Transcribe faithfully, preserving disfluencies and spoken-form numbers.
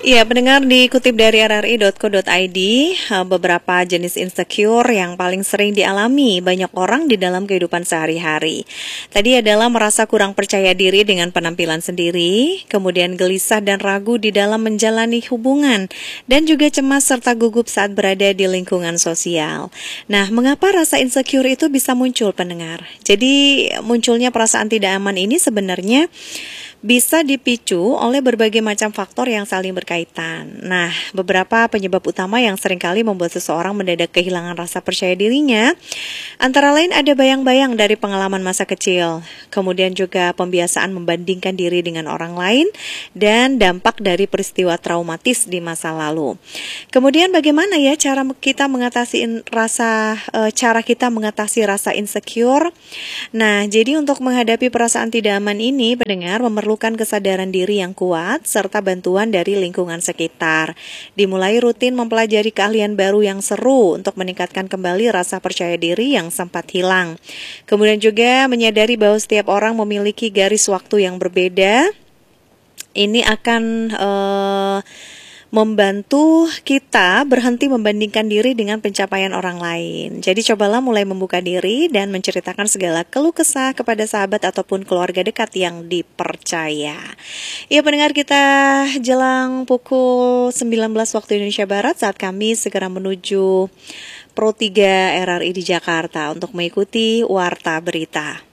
Iya, pendengar, dikutip dari r r i dot co dot i d, eh, beberapa jenis insecure yang paling sering dialami banyak orang di dalam kehidupan sehari-hari. Tadi adalah merasa kurang percaya diri dengan penampilan sendiri, kemudian gelisah dan ragu di dalam menjalani hubungan, dan juga cemas serta gugup saat berada di lingkungan sosial. Nah, mengapa rasa insecure itu bisa muncul, pendengar? Jadi, munculnya perasaan tidak aman ini sebenarnya bisa dipicu oleh berbagai macam faktor yang saling berkaitan. Nah, beberapa penyebab utama yang seringkali membuat seseorang mendadak kehilangan rasa percaya dirinya, antara lain ada bayang-bayang dari pengalaman masa kecil, kemudian juga pembiasaan membandingkan diri dengan orang lain, dan dampak dari peristiwa traumatis di masa lalu. Kemudian bagaimana ya cara kita mengatasi in, rasa e, cara kita mengatasi rasa insecure? Nah, jadi untuk menghadapi perasaan tidak aman ini, pendengar memerlukan Memerlukan kesadaran diri yang kuat serta bantuan dari lingkungan sekitar. Dimulai rutin mempelajari keahlian baru yang seru untuk meningkatkan kembali rasa percaya diri yang sempat hilang. Kemudian juga menyadari bahwa setiap orang memiliki garis waktu yang berbeda. Ini akan uh, membantu kita berhenti membandingkan diri dengan pencapaian orang lain. Jadi cobalah mulai membuka diri dan menceritakan segala keluh kesah kepada sahabat ataupun keluarga dekat yang dipercaya. Ya, pendengar, kita jelang pukul sembilan belas waktu Indonesia Barat saat kami segera menuju Pro tiga R R I di Jakarta untuk mengikuti Warta Berita.